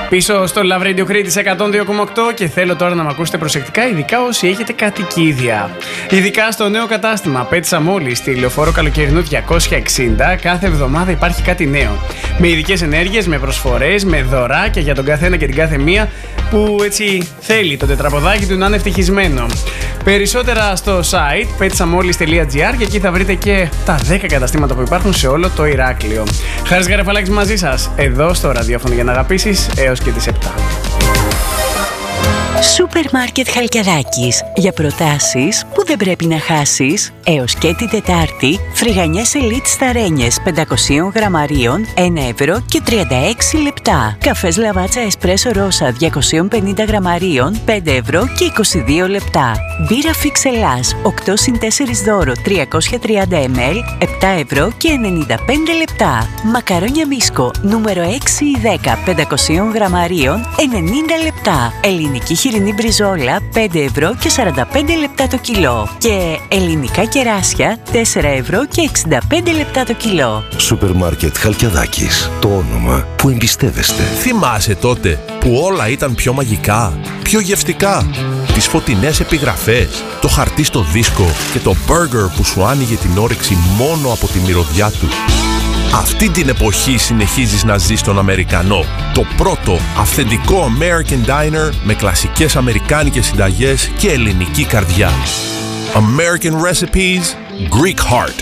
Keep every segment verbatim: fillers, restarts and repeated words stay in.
Πίσω στο Love Radio Κρήτης εκατόν δύο κόμμα οκτώ και θέλω τώρα να με ακούσετε προσεκτικά, ειδικά όσοι έχετε κατοικίδια. Ειδικά στο νέο κατάστημα πέτσα μόλις στη Λεωφόρο Καλοκαιρινού διακόσια εξήντα, κάθε εβδομάδα υπάρχει κάτι νέο. Με ειδικές ενέργειες, με προσφορές, με δωράκια για τον καθένα και την κάθε μία που έτσι θέλει το τετραποδάκι του να είναι ευτυχισμένο. Περισσότερα στο site πέτσα-μόλις τελεία τζι άρ και εκεί θα βρείτε και τα δέκα καταστήματα που υπάρχουν σε όλο το Ηράκλειο. Χάρης Γαρεφαλάκης μαζί σας, εδώ στο ραδιόφωνο για να αγαπήσεις, έως και τις επτά. Σούπερ Μάρκετ Χαλκιαδάκης. Για προτάσεις που δεν πρέπει να χάσεις. Έως και την Τετάρτη, φρυγανιές Elite Σταρένιες πεντακόσια γραμμαρίων, ένα ευρώ και τριάντα έξι λεπτά. Καφές Λαβάτσα Εσπρέσο Ρώσα διακόσια πενήντα γραμμαρίων, πέντε ευρώ και είκοσι δύο λεπτά. Μπύρα Φίξ Ελλάς οκτώ συν τέσσερα δώρο τριακόσια τριάντα μιλιλίτρ, επτά ευρώ και ενενήντα πέντε λεπτά. Μακαρόνια Μίσκο νούμερο έξι ή δέκα, πεντακόσια γραμμαρίων, ενενήντα λεπτά. Ελληνική χοιρινή μπριζόλα, πέντε ευρώ και σαράντα πέντε λεπτά το κιλό. Και ελληνικά κεράσια, τέσσερα ευρώ και εξήντα πέντε λεπτά το κιλό. Σούπερ Μάρκετ Χαλκιαδάκης. Το όνομα που εμπιστεύεστε. Θυμάσαι τότε που όλα ήταν πιο μαγικά, πιο γευστικά? Τις φωτεινές επιγραφές, το χαρτί στο δίσκο και το μπέργκερ που σου άνοιγε την όρεξη μόνο από τη μυρωδιά του. Αυτή την εποχή συνεχίζεις να ζεις στον Αμερικανό. Το πρώτο αυθεντικό American Diner με κλασικές αμερικάνικες συνταγές και ελληνική καρδιά. American Recipes, Greek Heart.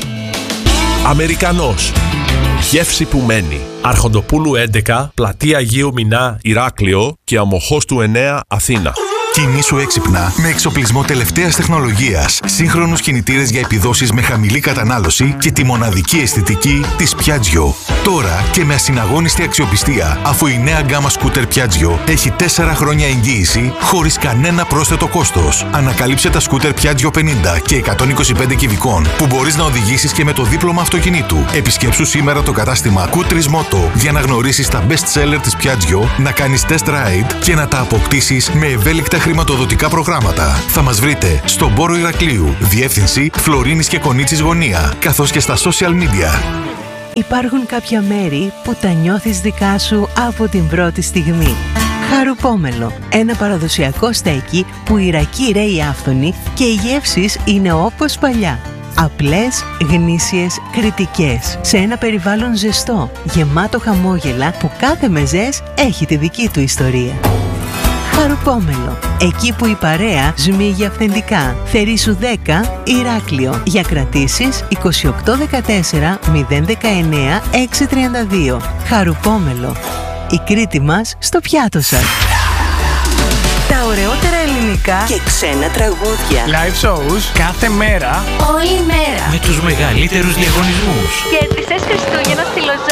Αμερικανός. Γεύση που μένει. Αρχοντοπούλου έντεκα, Πλατεία Αγίου Μινά, Ηράκλειο και Αμοχώστου εννέα, Αθήνα. Κινήσου έξυπνα με εξοπλισμό τελευταίας τεχνολογίας, σύγχρονους κινητήρες για επιδόσεις με χαμηλή κατανάλωση και τη μοναδική αισθητική της Piaggio. Τώρα και με ασυναγώνιστη αξιοπιστία, αφού η νέα γκάμα σκούτερ Piaggio έχει τέσσερα χρόνια εγγύηση χωρίς κανένα πρόσθετο κόστος. Ανακαλύψε τα σκούτερ Piaggio πενήντα και εκατόν είκοσι πέντε κυβικών που μπορείς να οδηγήσεις και με το δίπλωμα αυτοκινήτου. Επισκέψου σήμερα το κατάστημα Kutris Moto για να γνωρίσεις τα best seller της Piaggio, να κάνεις test ride και να τα αποκτήσεις με ευέλικτα χρηματοδοτικά προγράμματα. Θα μας βρείτε στον Πόρο Ηρακλείου, διεύθυνση Φλωρίνης και Κονίτσης Γωνία, καθώς και στα social media. Υπάρχουν κάποια μέρη που τα νιώθεις δικά σου από την πρώτη στιγμή. Χαρουπόμελο, ένα παραδοσιακό στέκι που οι Ιρακοί ρέοι άφθονοι και οι γεύσεις είναι όπως παλιά. Απλές, γνήσιες, κριτικές. Σε ένα περιβάλλον ζεστό, γεμάτο χαμόγελα που κάθε μεζές έχει τη δική του ιστορία. Χαρουπόμελο, εκεί που η παρέα σμίγει αυθεντικά. Θερήσου δέκα, Ηράκλειο. Για κρατήσεις είκοσι οκτώ δεκατέσσερα μηδέν δεκαεννέα έξι τριάντα δύο. Χαρουπόμελο, η Κρήτη μας στο πιάτο σας. Τα ωραιότερα ελληνικά Και ξένα τραγούδια. Live shows κάθε μέρα, Όλη μέρα. Με τους μεγαλύτερους διαγωνισμούς. Κέρδισες Χριστούγεννα στη Λοζάνη.